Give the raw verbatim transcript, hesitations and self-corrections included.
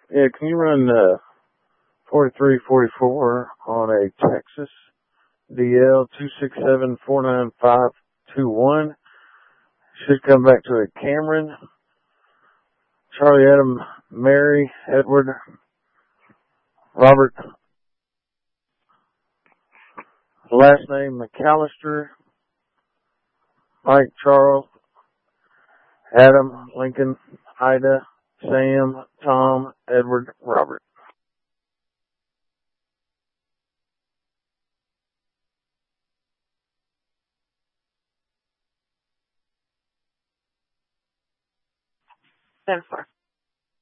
Yeah, can you run uh, forty-three forty-four on a Texas D L two six seven four nine five two one? Should come back to a Cameron, Charlie Adam, Mary, Edward, Robert, last name McAllister, Mike, Charles, Adam, Lincoln, Ida, Sam, Tom, Edward, Robert. ten four.